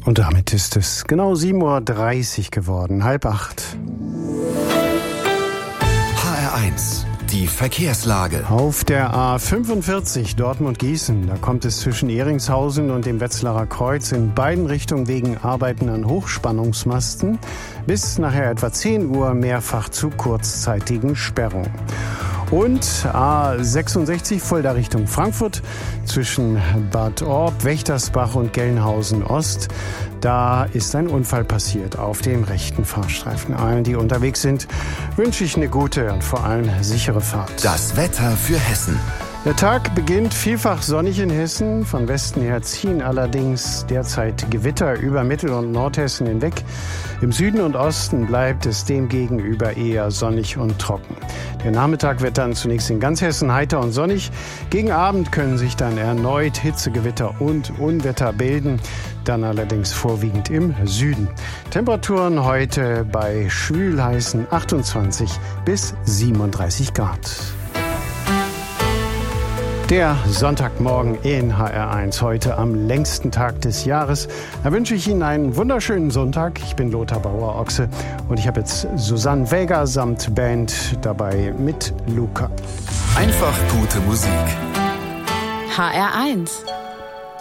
Und damit ist es genau 7:30 Uhr geworden, 7:30. HR1, die Verkehrslage. Auf der A45 Dortmund-Gießen, da kommt es zwischen Ehringshausen und dem Wetzlarer Kreuz in beiden Richtungen wegen Arbeiten an Hochspannungsmasten bis nachher etwa 10 Uhr mehrfach zu kurzzeitigen Sperrungen. Und A66 Fulda Richtung Frankfurt zwischen Bad Orb, Wächtersbach und Gelnhausen Ost. Da ist ein Unfall passiert auf dem rechten Fahrstreifen. Allen, die unterwegs sind, wünsche ich eine gute und vor allem sichere Fahrt. Das Wetter für Hessen. Der Tag beginnt vielfach sonnig in Hessen. Von Westen her ziehen allerdings derzeit Gewitter über Mittel- und Nordhessen hinweg. Im Süden und Osten bleibt es demgegenüber eher sonnig und trocken. Der Nachmittag wird dann zunächst in ganz Hessen heiter und sonnig. Gegen Abend können sich dann erneut Hitzegewitter und Unwetter bilden, dann allerdings vorwiegend im Süden. Temperaturen heute bei schwülheißen 28 bis 37 Grad. Der Sonntagmorgen in HR1, heute am längsten Tag des Jahres. Da wünsche ich Ihnen einen wunderschönen Sonntag. Ich bin Lothar Bauer-Ochse und ich habe jetzt Susanne Vega samt Band dabei mit Luca. Einfach gute Musik. HR1